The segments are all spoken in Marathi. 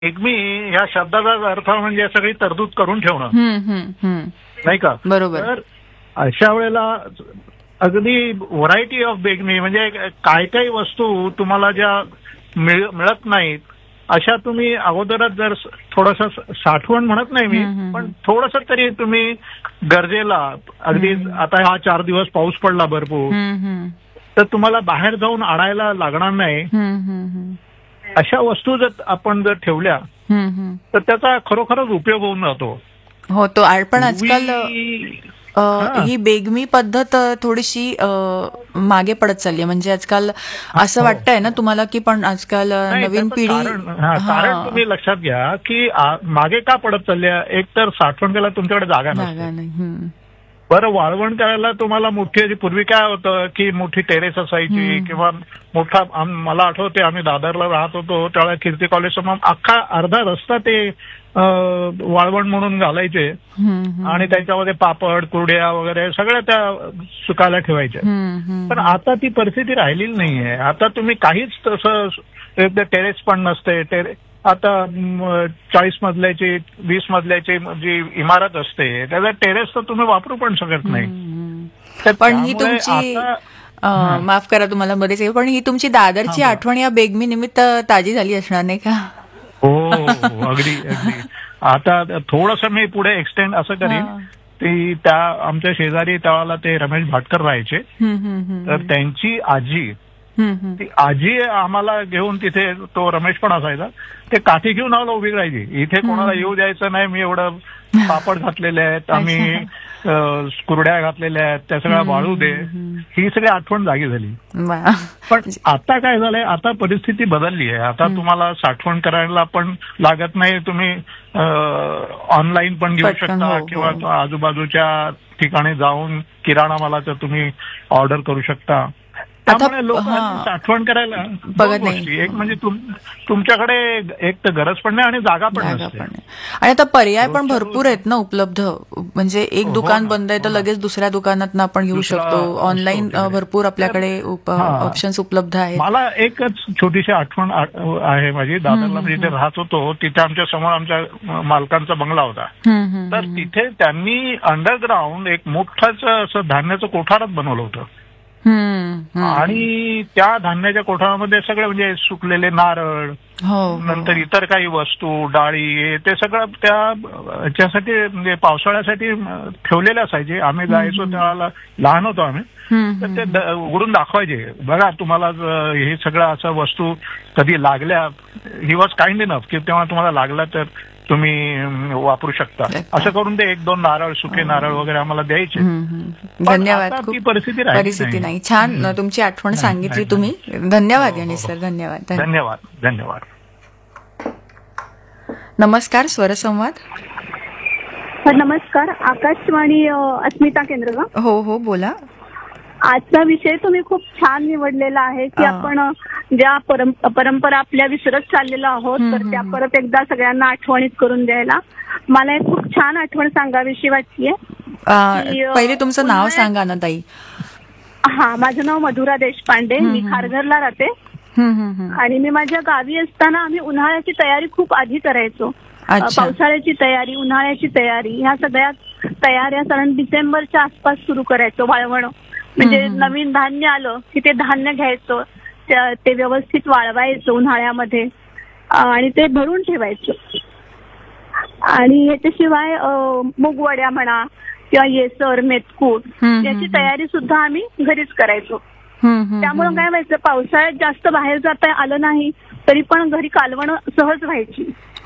एकमी ह्या शब्दाचा अर्थ म्हणजे सगळी तरतूद करून ठेवणं, नाही का? बरोबर. तर अशा वेळेला अगदी व्हरायटी ऑफ बेगमी म्हणजे काय काही वस्तू तुम्हाला ज्या मिळत नाहीत अशा तुम्ही अगोदरच जर थोडस साठवण म्हणत नाही मी, पण थोडस तरी तुम्ही गरजेला अगदी आता हा 4 दिवस पाऊस पडला भरपूर, तर तुम्हाला बाहेर जाऊन आणायला लागणार नाही. अशा वस्तू जर आपण जर ठेवल्या तर त्याचा खरोखरच उपयोग होऊन जातो. होतो. पण आजकाल ही बेगमी पद्धत थोडीशी मागे पडत चालली आहे. म्हणजे आजकाल असं वाटतंय ना तुम्हाला की पण आजकाल नवीन पिढी कारण तुम्ही लक्षात घ्या की मागे का पडत चालली आहे. एक तर साठवण करायला तुमच्याकडे जागा नाही. बरं, वाळवण करायला तुम्हाला मोठी, पूर्वी काय होतं की मोठी टेरेस असायची किंवा मोठा, मला आठवते आम्ही दादरला राहत होतो त्यावेळेला कीर्ती कॉलेज समोर अख्खा अर्धा रस्ता ते वाळवण म्हणून घालायचे आणि त्याच्यामध्ये पापड कुरड्या वगैरे सगळ्या त्या सुकायला ठेवायच्या. पण आता ती परिस्थिती राहिलेली नाहीये. आता तुम्ही काहीच तसं टेरेस पण नसते. आता 40 मजल्याची 20 मजल्याची जी इमारत असते त्याचा टेरेस तर तुम्ही वापरू पण शकत नाही. पण ही तुमची, माफ करा तुम्हाला मध्येच, पण ही तुमची दादरची आठवण या बेगमी निमित्त ताजी झाली असणार नाही का? हो, अगदी अगदी. आता थोडंसं मी पुढे एक्सटेंड असं करीन की त्या आमच्या शेजारी त्यावेळेला ते रमेश भाटकर राहायचे, तर त्यांची आजी, ती आजी आम्हाला घेऊन तिथे, तो रमेश पण असायचा, ते काठी घेऊन आम्हाला उभी राहायची. इथे कोणाला येऊ द्यायचं नाही, मी एवढं पापड घातलेले आहेत, आम्ही कुरड्या घातलेल्या आहेत, त्या सगळ्या वाळू दे. ही सगळी आठवण जागी झाली. पण आता काय झालंय, आता परिस्थिती बदलली आहे. आता तुम्हाला साठवण करायला पण लागत नाही. तुम्ही ऑनलाईन पण घेऊ शकता किंवा आजूबाजूच्या ठिकाणी जाऊन किराणा मालाचं तुम्ही ऑर्डर करू शकता. त्यामुळे लोकांनी साठवण करायला बघत नाही. एक म्हणजे तुमच्याकडे एक तर गरज पण नाही आणि जागा पण नसते. आणि आता पर्याय पण भरपूर आहेत ना उपलब्ध. म्हणजे एक दुकान बंद आहे तर लगेच दुसऱ्या दुकानात आपण घेऊ शकतो. ऑनलाईन भरपूर आपल्याकडे ऑप्शन्स उपलब्ध आहेत. मला एकच छोटीशी आठवण आहे माझी. दादरला जिथे राहत होतो तिथे आमच्या समोर आमच्या मालकांचा बंगला होता. तर तिथे त्यांनी अंडरग्राऊंड एक मोठंच असं धान्याचं कोठारच बनवलं होतं. आणि त्या धान्याच्या कोठारामध्ये सगळे म्हणजे सुकलेले नारळ, नंतर इतर काही वस्तू, डाळी, ते सगळं त्याच्यासाठी म्हणजे पावसाळ्यासाठी ठेवलेले असायचे. आम्ही जायचो त्यावेळेला, लहान होतो आम्ही, तर ते उघडून दाखवायचे, बघा तुम्हाला हे सगळं असं वस्तू कधी लागल्या, ही वॉज काइंड इनफ की तेव्हा तुम्हाला लागला तर तुम्ही वापरू शकता. असं करून ते 1-2 नारळ, सुके नारळ वगैरे आम्हाला द्यायचे. धन्यवाद. ती परिस्थिती नाही. छान तुमची आठवण सांगितली तुम्ही. धन्यवाद गणेश सर. धन्यवाद. धन्यवाद. धन्यवाद. नमस्कार, स्वरसंवाद. नमस्कार, आकाशवाणी अस्मिता केंद्र का? हो, बोला. आजचा विषय तुम्ही खूप छान निवडलेला आहे की आपण ज्या परंपरा आपल्या विसरत चाललेलो आहोत तर त्या परत एकदा सगळ्यांना आठवणीत करून द्यायला. मला एक खूप छान आठवण सांगावीशी वाटतीये. पहिले तुमचं नाव सांगा ना ताई. माझं नाव मधुरा देशपांडे. मी खारघरला राहते. आणि मी माझ्या गावी असताना आम्ही उन्हाळ्याची तयारी खूप आधी करायचो. पावसाळ्याची तयारी, उन्हाळ्याची तयारी, ह्या सगळ्या तयाऱ्या साधारण डिसेंबरच्या आसपास सुरू करायचो. वाळवण म्हणजे नवीन धान्य आलं की ते धान्य घ्यायचं, ते व्यवस्थित वाळवायचं उन्हाळ्यामध्ये आणि ते भरून ठेवायचं. आणि ह्याच्याशिवाय मुगवड्या म्हणा किंवा येसर, मेथकूट याची तयारी सुद्धा आम्ही घरीच करायचो. त्यामुळे काय व्हायचं, पावसाळ्यात जास्त बाहेर जाता आलं नाही तरी पण घरी कालवण सहज व्हायची.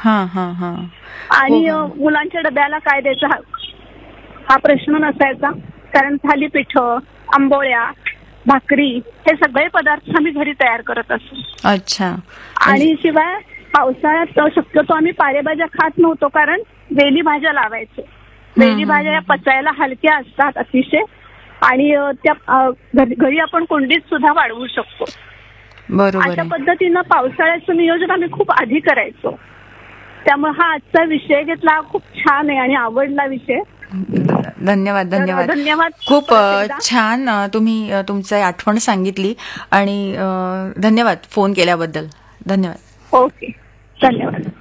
आणि मुलांच्या डब्याला काय द्यायचं हा प्रश्न नसायचा, कारण थालीपीठं, आंबोळ्या, भाकरी हे सगळे पदार्थ आम्ही घरी तयार करत असतो. अच्छा. आणि शिवाय पावसाळ्यात शक्यतो आम्ही पालेभाज्या खात नव्हतो, कारण वेली भाज्या लावायचो. वेली भाज्या या पचायला हलक्या असतात अतिशय आणि त्या घरी आपण कुंडीत सुद्धा वाढवू शकतो. बरोबर. अशा पद्धतीनं पावसाळ्याचं नियोजन आम्ही खूप आधी करायचो. त्यामुळे हा आजचा विषय घेतला, खूप छान आहे आणि आवडला विषय. धन्यवाद. खूप छान तुम्ही तुमची आठवण सांगितली आणि धन्यवाद फोन केल्याबद्दल. धन्यवाद. ओके, धन्यवाद.